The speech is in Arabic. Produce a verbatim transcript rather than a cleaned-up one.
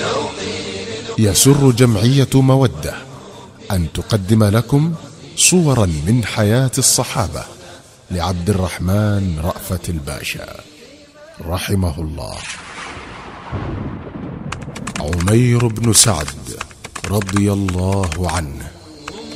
يسر جمعية مودة أن تقدم لكم صورا من حياة الصحابة لعبد الرحمن رأفت الباشا رحمه الله. عمير بن سعد رضي الله عنه.